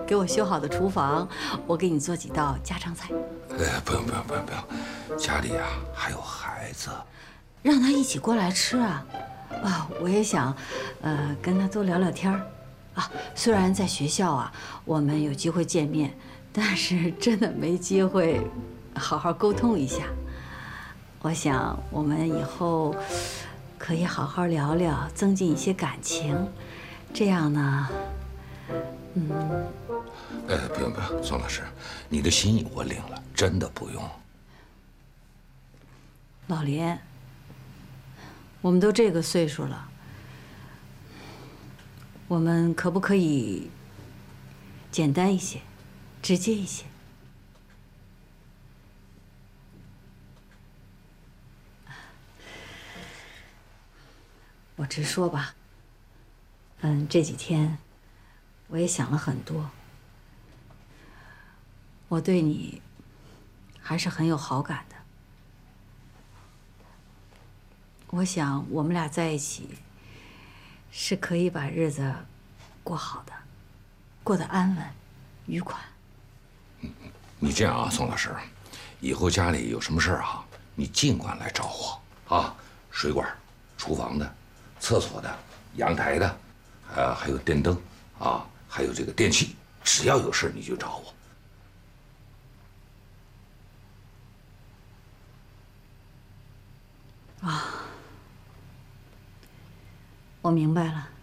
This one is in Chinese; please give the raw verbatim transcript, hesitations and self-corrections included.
给我修好的厨房，我给你做几道家常菜。 哎，不用不用不用不用，家里啊还有孩子， 让他一起过来吃啊！啊，我也想，呃，跟他多聊聊天儿。啊，虽然在学校啊，我们有机会见面，但是真的没机会好好沟通一下。我想我们以后可以好好聊聊，增进一些感情，这样呢，嗯。 哎，不用不用，宋老师，你的心意我领了，真的不用。 老林，我们都这个岁数了，我们可不可以简单一些，直接一些？我直说吧。嗯，这几天我也想了很多，我对你还是很有好感的。我想我们俩在一起是可以把日子过好的，过得安稳、愉快。 你这样啊，宋老师，以后家里有什么事儿啊，你尽管来找我啊。水管、厨房的、厕所的、阳台的，呃，还有电灯啊，还有这个电器，只要有事你就找我。啊，我明白了。